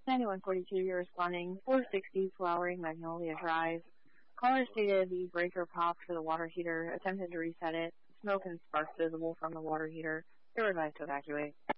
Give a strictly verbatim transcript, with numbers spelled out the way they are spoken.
ninety-one forty-two, you're responding. four sixty, Flowering Magnolia Drive. Caller stated the breaker popped for the water heater, attempted to reset it. Smoke and sparks visible from the water heater. You're advised to evacuate.